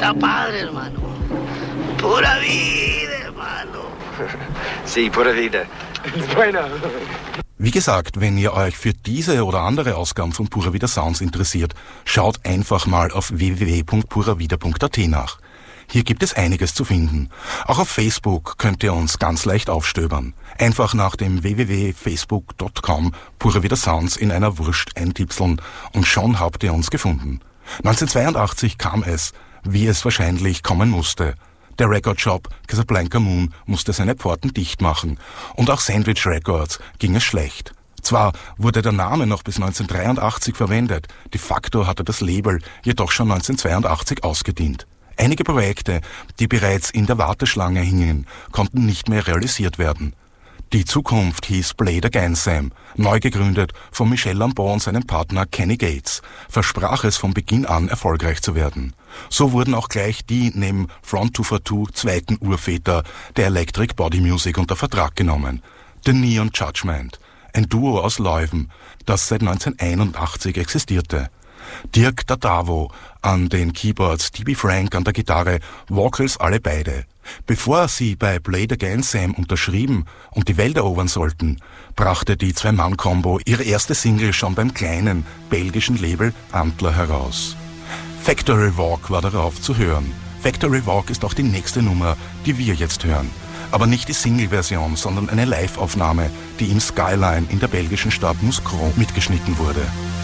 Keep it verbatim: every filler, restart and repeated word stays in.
está padre, hermano. Pura vida, hermano. Sí, pura vida. Bueno. Wie gesagt, wenn ihr euch für diese oder andere Ausgaben von Pura Vida Sounds interessiert, schaut einfach mal auf w w w punkt pura vida punkt a t nach. Hier gibt es einiges zu finden. Auch auf Facebook könnt ihr uns ganz leicht aufstöbern. Einfach nach dem w w w punkt facebook punkt com Pura Vida Sounds in einer Wurst eintipseln und schon habt ihr uns gefunden. neunzehnhundertzweiundachtzig kam es, wie es wahrscheinlich kommen musste. Der Recordshop Casablanca Moon musste seine Pforten dicht machen und auch Sandwich Records ging es schlecht. Zwar wurde der Name noch bis neunzehnhundertdreiundachtzig verwendet, de facto hatte das Label jedoch schon neunzehnhundertzweiundachtzig ausgedient. Einige Projekte, die bereits in der Warteschlange hingen, konnten nicht mehr realisiert werden. Die Zukunft hieß Play It Again Sam, neu gegründet von Michel Lambon und seinem Partner Kenny Gates, versprach es von Beginn an erfolgreich zu werden. So wurden auch gleich die neben Front two forty-two zweiten Urväter der Electric Body Music unter Vertrag genommen. The Neon Judgment, ein Duo aus Leuven, das seit neunzehnhunderteinundachtzig existierte. Dirk Dadavo an den Keyboards, T B Frank an der Gitarre, Vocals alle beide. Bevor sie bei Play It Again Sam unterschrieben und die Welt erobern sollten, brachte die Zwei-Mann-Kombo ihre erste Single schon beim kleinen belgischen Label Antler heraus. Factory Walk war darauf zu hören. Factory Walk ist auch die nächste Nummer, die wir jetzt hören. Aber nicht die Single-Version, sondern eine Live-Aufnahme, die im Skyline in der belgischen Stadt Mouscron mitgeschnitten wurde.